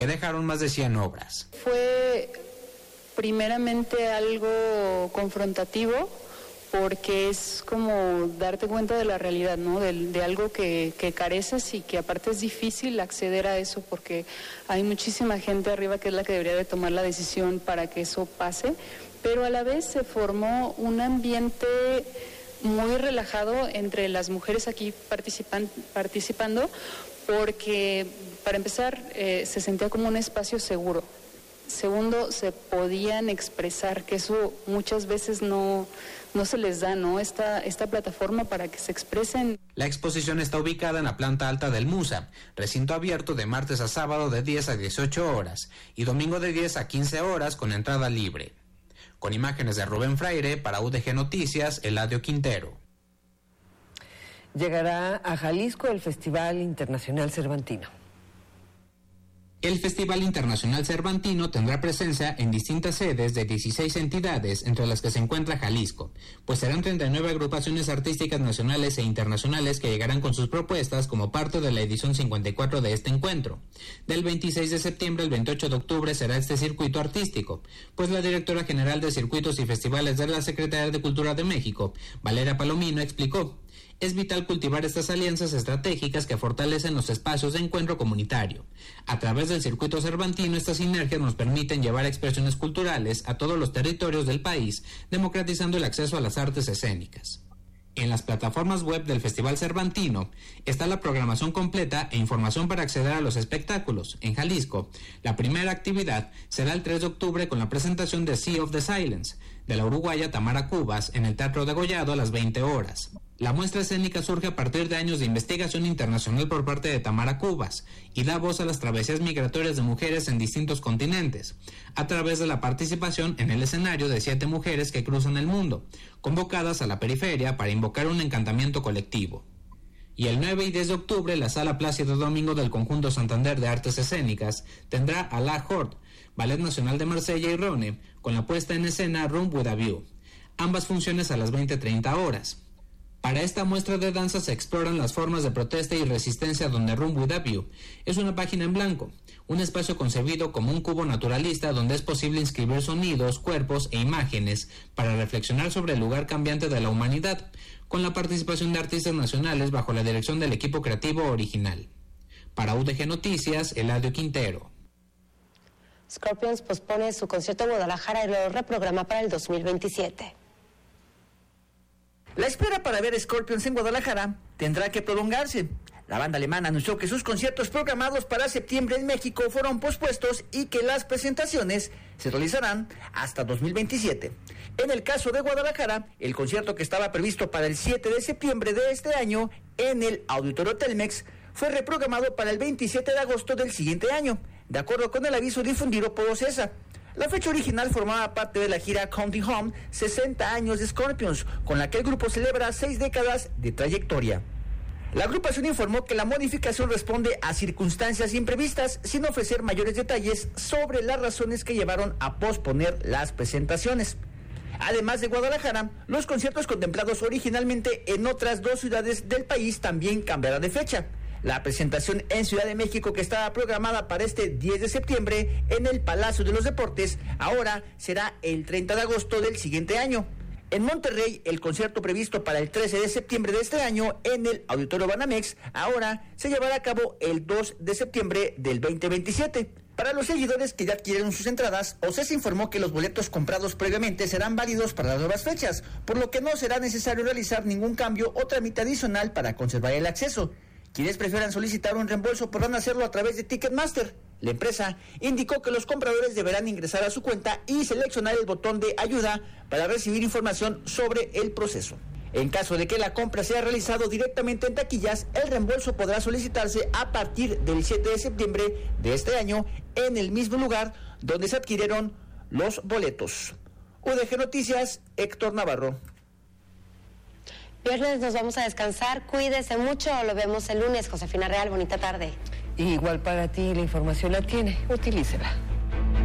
que dejaron más de 100 obras. Fue primeramente algo confrontativo, porque es como darte cuenta de la realidad, ¿no? De algo que careces y que aparte es difícil acceder a eso porque hay muchísima gente arriba que es la que debería de tomar la decisión para que eso pase, pero a la vez se formó un ambiente muy relajado entre las mujeres aquí participando, porque para empezar se sentía como un espacio seguro. Segundo, se podían expresar, que eso muchas veces no se les da, ¿no? Esta plataforma para que se expresen. La exposición está ubicada en la planta alta del MUSA, recinto abierto de martes a sábado de 10 a 18 horas y domingo de 10 a 15 horas con entrada libre. Con imágenes de Rubén Fraire, para UDG Noticias, Eladio Quintero. Llegará a Jalisco el Festival Internacional Cervantino. El Festival Internacional Cervantino tendrá presencia en distintas sedes de 16 entidades, entre las que se encuentra Jalisco, pues serán 39 agrupaciones artísticas nacionales e internacionales que llegarán con sus propuestas como parte de la edición 54 de este encuentro. Del 26 de septiembre al 28 de octubre será este circuito artístico, pues la directora general de Circuitos y Festivales de la Secretaría de Cultura de México, Valeria Palomino, explicó: es vital cultivar estas alianzas estratégicas que fortalecen los espacios de encuentro comunitario. A través del circuito cervantino, estas sinergias nos permiten llevar expresiones culturales a todos los territorios del país, democratizando el acceso a las artes escénicas. En las plataformas web del Festival Cervantino está la programación completa e información para acceder a los espectáculos. En Jalisco, la primera actividad será el 3 de octubre con la presentación de Sea of the Silence, de la uruguaya Tamara Cubas, en el Teatro Degollado a las 20 horas. La muestra escénica surge a partir de años de investigación internacional por parte de Tamara Cubas y da voz a las travesías migratorias de mujeres en distintos continentes, a través de la participación en el escenario de 7 mujeres que cruzan el mundo, convocadas a la periferia para invocar un encantamiento colectivo. Y el 9 y 10 de octubre, la Sala Plácido Domingo del Conjunto Santander de Artes Escénicas tendrá a La Horde, Ballet Nacional de Marsella y Rhône, con la puesta en escena Room with a View, ambas funciones a las 20:30 horas. Para esta muestra de danza se exploran las formas de protesta y resistencia donde Room with a View es una página en blanco, un espacio concebido como un cubo naturalista donde es posible inscribir sonidos, cuerpos e imágenes para reflexionar sobre el lugar cambiante de la humanidad, con la participación de artistas nacionales bajo la dirección del equipo creativo original. Para UDG Noticias, Eladio Quintero. Scorpions pospone su concierto en Guadalajara y lo reprograma para el 2027. La espera para ver Scorpions en Guadalajara tendrá que prolongarse. La banda alemana anunció que sus conciertos programados para septiembre en México fueron pospuestos y que las presentaciones se realizarán hasta 2027. En el caso de Guadalajara, el concierto que estaba previsto para el 7 de septiembre de este año en el Auditorio Telmex fue reprogramado para el 27 de agosto del siguiente año, de acuerdo con el aviso difundido por OCESA. La fecha original formaba parte de la gira Counting Home 60 años de Scorpions, con la que el grupo celebra 6 décadas de trayectoria. La agrupación informó que la modificación responde a circunstancias imprevistas, sin ofrecer mayores detalles sobre las razones que llevaron a posponer las presentaciones. Además de Guadalajara, los conciertos contemplados originalmente en otras 2 ciudades del país también cambiarán de fecha. La presentación en Ciudad de México, que estaba programada para este 10 de septiembre en el Palacio de los Deportes, ahora será el 30 de agosto del siguiente año. En Monterrey, el concierto previsto para el 13 de septiembre de este año en el Auditorio Banamex, ahora se llevará a cabo el 2 de septiembre del 2027. Para los seguidores que ya adquirieron sus entradas, OCESA informó que los boletos comprados previamente serán válidos para las nuevas fechas, por lo que no será necesario realizar ningún cambio o trámite adicional para conservar el acceso. Quienes prefieran solicitar un reembolso podrán hacerlo a través de Ticketmaster. La empresa indicó que los compradores deberán ingresar a su cuenta y seleccionar el botón de ayuda para recibir información sobre el proceso. En caso de que la compra sea realizado directamente en taquillas, el reembolso podrá solicitarse a partir del 7 de septiembre de este año en el mismo lugar donde se adquirieron los boletos. UDG Noticias, Héctor Navarro. Viernes nos vamos a descansar, cuídese mucho, lo vemos el lunes. Josefina Real, bonita tarde. Igual para ti, la información la tiene, utilícela.